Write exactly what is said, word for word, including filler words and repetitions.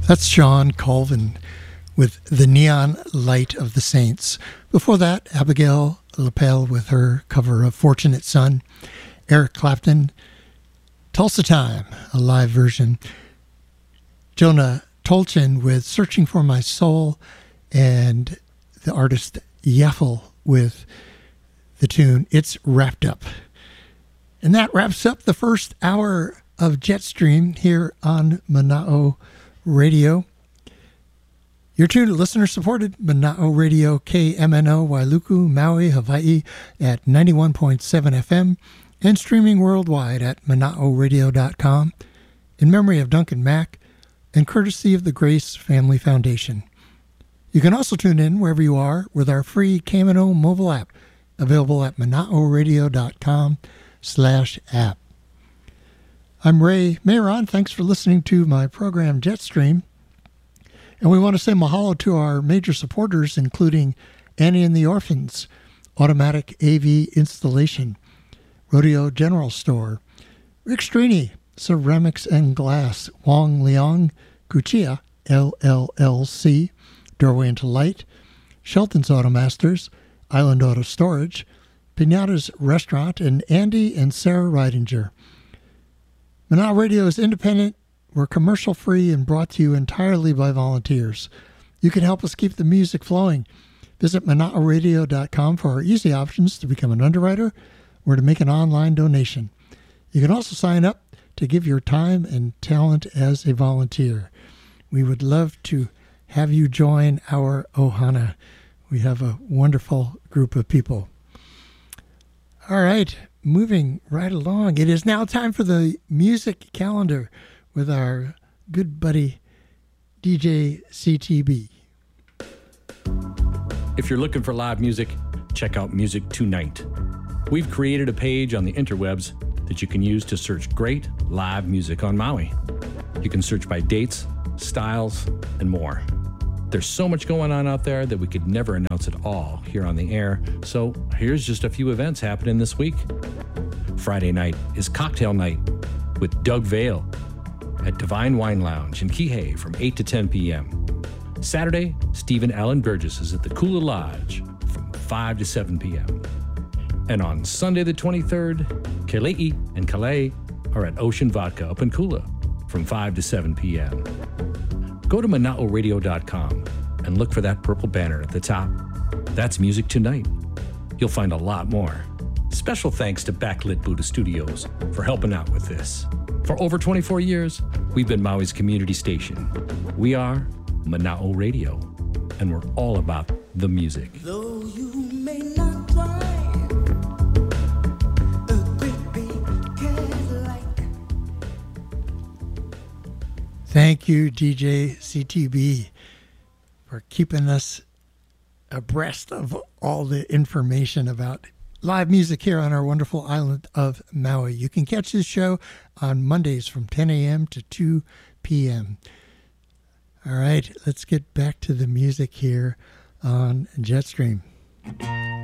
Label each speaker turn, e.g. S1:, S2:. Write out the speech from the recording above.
S1: That's Sean Colvin with The Neon Light of the Saints. Before that, Abigail Lapel with her cover of Fortunate Son. Eric Clapton, Tulsa Time, a live version. Jonah Tolchin with Searching for My Soul, and the artist Yaffle with the tune It's Wrapped Up. And that wraps up the first hour of Jetstream here on Mana'o Radio. You're tuned to listener-supported Mana'o Radio, K M N O, Wailuku, Maui, Hawaii at ninety-one point seven F M and streaming worldwide at mana'o radio dot com in memory of Duncan Mack and courtesy of the Grace Family Foundation. You can also tune in wherever you are with our free K M N O mobile app available at mana'o radio dot com slash app. I'm Ray Mayron. Thanks for listening to my program Jetstream. And we want to say mahalo to our major supporters, including Annie and the Orphans, Automatic A V Installation, Rodeo General Store, Rick Strini, Ceramics and Glass, Wong Leong, Kuchia, L L L C, Doorway into Light, Shelton's Automasters, Island Auto Storage, Pinata's Restaurant, and Andy and Sarah Ridinger. Mana'o Radio is independent. We're commercial-free and brought to you entirely by volunteers. You can help us keep the music flowing. Visit mana'o radio dot com for our easy options to become an underwriter or to make an online donation. You can also sign up to give your time and talent as a volunteer. We would love to have you join our Ohana. We have a wonderful group of people. All right, moving right along. It is now time for the music calendar with our good buddy, D J C T B.
S2: If you're looking for live music, check out Music Tonight. We've created a page on the interwebs that you can use to search great live music on Maui. You can search by dates, styles, and more. There's so much going on out there that we could never announce it all here on the air, so here's just a few events happening this week. Friday night is Cocktail Night with Doug Vale at Divine Wine Lounge in Kihei from eight to ten p.m. Saturday, Stephen Allen Burgess is at the Kula Lodge from five to seven p.m. And on Sunday the twenty-third, Kelei and Kalei are at Ocean Vodka up in Kula from five to seven p.m. Go to mana'o radio dot com and look for that purple banner at the top. That's Music Tonight. You'll find a lot more. Special thanks to Backlit Buddha Studios for helping out with this. For over twenty-four years, we've been Maui's community station. We are Mana'o Radio, and we're all about the music.
S3: Though you may not drive a great big Cadillac.
S1: Thank you, D J C T B, for keeping us abreast of all the information about live music here on our wonderful island of Maui. You can catch this show on Mondays from ten a.m. to two p.m. All right, let's get back to the music here on Jetstream.